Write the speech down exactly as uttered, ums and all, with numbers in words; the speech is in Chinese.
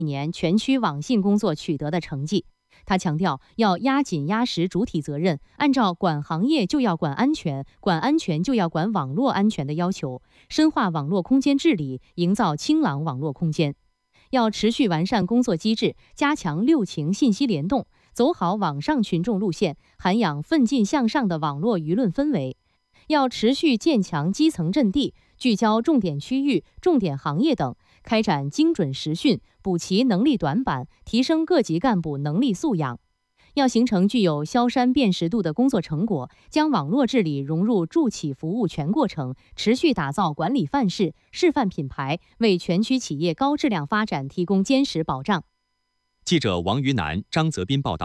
年全区网信工作取得的成绩。他强调，要压紧压实主体责任，按照管行业就要管安全，管安全就要管网络安全的要求，深化网络空间治理，营造清朗网络空间。要持续完善工作机制，加强六情信息联动，走好网上群众路线，涵养奋进向上的网络舆论氛围。要持续建强基层阵地，聚焦重点区域、重点行业等，开展精准实训，补齐能力短板，提升各级干部能力素养。要形成具有消山辨识度的工作成果，将网络治理融入助企服务全过程，持续打造管理范式、示范品牌，为全区企业高质量发展提供坚实保障。 记者王于南、张泽斌报道。